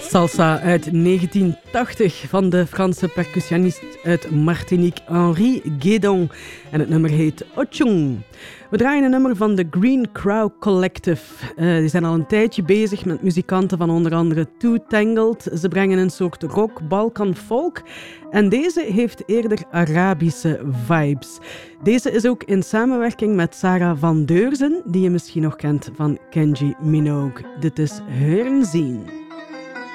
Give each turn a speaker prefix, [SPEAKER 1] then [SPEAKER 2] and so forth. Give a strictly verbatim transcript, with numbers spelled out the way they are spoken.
[SPEAKER 1] Salsa uit negentien tachtig van de Franse percussionist uit Martinique Henri Guédon. En het nummer heet Ochung. We draaien een nummer van de Green Crow Collective. Uh, die zijn al een tijdje bezig met muzikanten van onder andere Two Tangled. Ze brengen een soort rock, Balkan, folk. En deze heeft eerder Arabische vibes. Deze is ook in samenwerking met Sarah van Deurzen, die je misschien nog kent van Kenji Minogue. Dit is Hören zien.